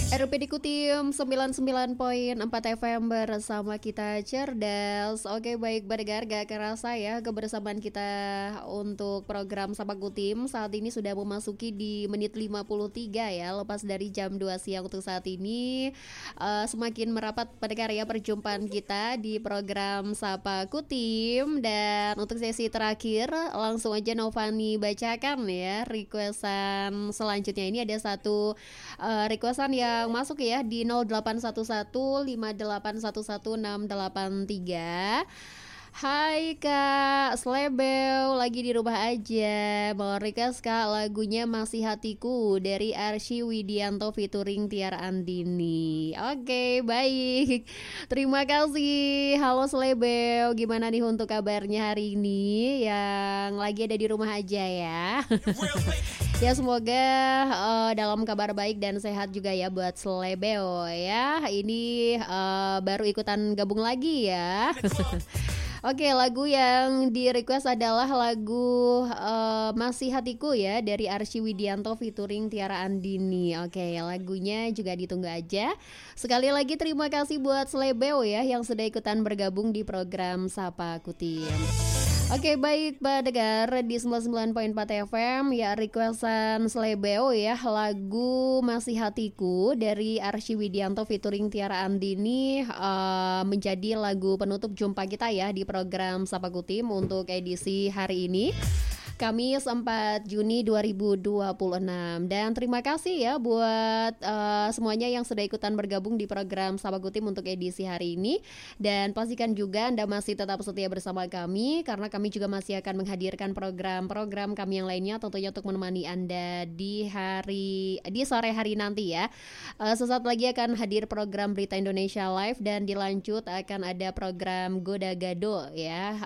RPD Kutim 99,4 FM bersama kita cerdas. Oke baik pendengar, gak kerasa ya kebersamaan kita untuk program Sapa Kutim saat ini sudah memasuki di menit 53 ya. Lepas dari jam 2 siang untuk saat ini semakin merapat pendengar ya perjumpaan kita di program Sapa Kutim. Dan untuk sesi terakhir langsung aja Novani bacakan ya requestan selanjutnya. Ini ada satu requestan yang masuk ya di 081158116883. Hai Kak Slebel, lagi di rumah aja. Mau request Kak lagunya Masih Hatiku dari Arsy Widianto featuring Tiara Andini. Oke, baik. Terima kasih. Halo Slebel, gimana nih untuk kabarnya hari ini? Yang lagi ada di rumah aja ya. Ya semoga dalam kabar baik dan sehat juga ya buat Slebel ya. Ini baru ikutan gabung lagi ya. Oke, lagu yang di request adalah lagu Masih Hatiku ya dari Arsy Widianto featuring Tiara Andini. Oke, lagunya juga ditunggu aja. Sekali lagi terima kasih buat Slebeo ya yang sudah ikutan bergabung di program Sapa Kutim. Oke baik pendengar di 99,4 FM ya requestan Slebeo ya lagu Masih Hatiku dari Arsy Widianto featuring Tiara Andini menjadi lagu penutup jumpa kita ya di program Sapa Kutim untuk edisi hari ini Kamis 4 Juni 2026. Dan terima kasih ya buat semuanya yang sudah ikutan bergabung di program Sapa Kutim untuk edisi hari ini. Dan pastikan juga Anda masih tetap setia bersama kami karena kami juga masih akan menghadirkan program-program kami yang lainnya tentunya untuk menemani Anda di sore hari nanti ya. Sesaat lagi akan hadir program Berita Indonesia Live dan dilanjut akan ada program Goda Gado ya.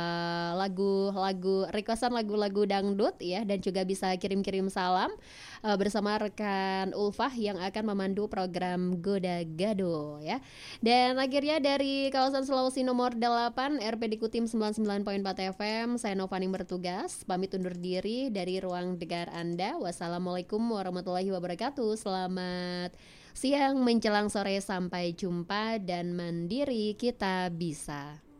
Lagu-lagu requestan lagu dangdut ya dan juga bisa kirim-kirim salam bersama rekan Ulfah yang akan memandu program Goda Gado ya. Dan akhirnya dari kawasan Sulawesi nomor 8 RPD Kutim 99,4 FM saya Novani bertugas pamit undur diri dari ruang dengar Anda. Wassalamualaikum warahmatullahi wabarakatuh. Selamat siang menjelang sore, sampai jumpa dan mandiri kita bisa.